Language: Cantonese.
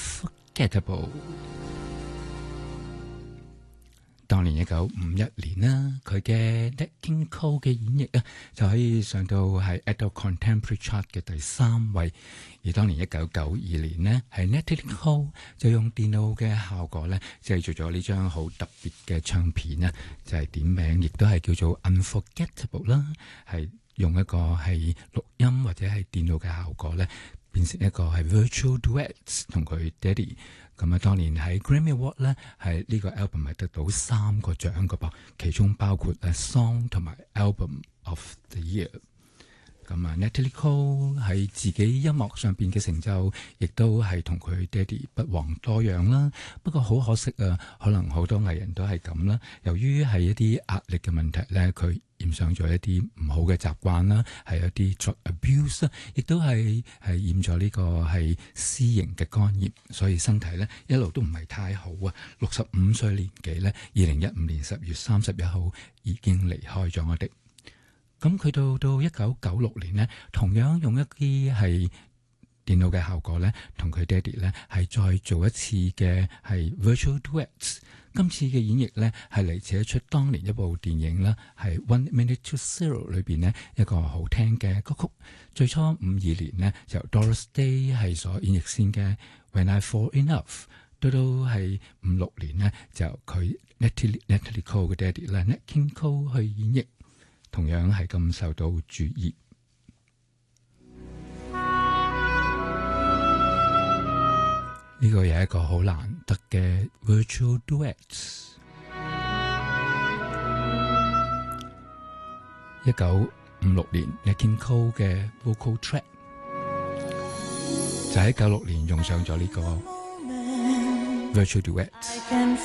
Unforgettable。當年1951年啦，佢嘅 Nat King Cole 嘅演繹啊，就可以上到係 Adult Contemporary Chart 嘅第3位。而當年1992年呢，係 Natalie Cole 就用電腦嘅效果咧，製造咗呢張好特別嘅唱片啊，就係點名，亦都係叫做 Unforgettable 啦，係用一個係錄音或者係電腦嘅效果咧，變成一個係 virtual duets 同佢爹哋。咁啊，當年喺 Grammy Award 咧，係呢個 album 係得到3個獎嘅噃，其中包括Song 同埋 Album of the Year。咁啊 ，Natalie Cole 喺自己音樂上邊嘅成就，亦都係同佢爹哋不遑多讓啦。不過好可惜啊，可能好多藝人都係咁啦。由於係一啲壓力嘅問題咧，佢染上咗一啲唔好嘅習慣啦，係一啲 drug abuse 啦，亦都係染咗呢個係 C 型嘅肝炎，所以身體咧一路都唔係太好啊。65歲年紀咧，2015年10月31號已經離開咗我哋。咁佢到1996年呢，同樣用一啲係電腦嘅效果咧，同佢爹哋咧係再做一次嘅係 virtual duets。今次嘅演繹咧係嚟自一出當年一部電影啦，係 One Minute to Zero 裏邊呢一個好聽嘅歌曲。最初52年呢，由 Doris Day 係所演繹先嘅 When I Fall in Love， 到係56年呢，就佢 Natalie Cole 嘅爹哋咧 Nat King Cole 去演繹。同樣係咁受到注意。呢個又係一個好難得嘅 virtual duets。1956年 Nat King Cole 嘅 vocal track 就喺96年用上咗呢個 virtual duets。